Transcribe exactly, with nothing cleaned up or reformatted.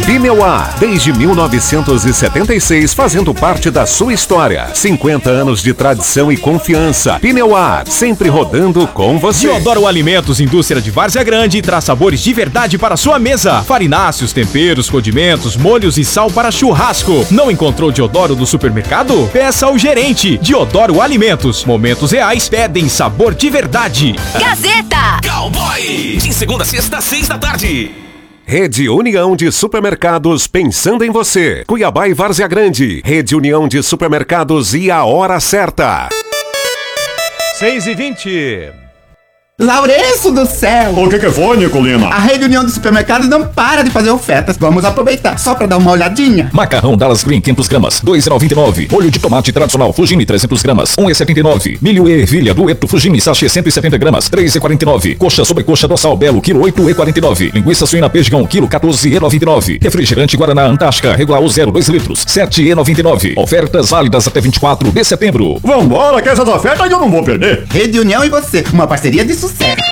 Pneuar, desde mil novecentos e setenta e seis, fazendo parte da sua história. cinquenta anos de tradição e confiança. Pneuar, sempre rodando com você. Diodoro Alimentos, indústria de Várzea Grande, traz sabores de verdade para sua mesa. Farináceos, temperos, condimentos, molhos e sal para churrasco. Não encontrou Diodoro no supermercado? Peça ao gerente. Diodoro Alimentos, momentos reais pedem sabor de verdade. Gazeta Cowboy, de segunda a sexta, seis da tarde. Rede União de Supermercados, pensando em você. Cuiabá e Várzea Grande. Rede União de Supermercados e a hora certa. seis e vinte. Laurenço do céu! O que que foi, Nicolina? A Rede União de Supermercados não para de fazer ofertas. Vamos aproveitar só pra dar uma olhadinha. Macarrão Dallas Green quinhentos gramas, dois reais e noventa e nove centavos. Molho de tomate tradicional Fugini trezentos gramas, um real e setenta e nove centavos. Milho e ervilha dueto Fugini sachê cento e setenta gramas, três reais e quarenta e nove centavos. Coxa sobrecoxa dorsal Belo, quilo oito reais e quarenta e nove centavos. Linguiça suína Pejgão, quilo quatorze reais e noventa e nove centavos. Refrigerante Guaraná Antártica, regular o zero, dois litros, sete reais e noventa e nove centavos. Ofertas válidas até vinte e quatro de setembro. Vambora, que essas ofertas eu não vou perder. Rede União e você, uma parceria de sucesso.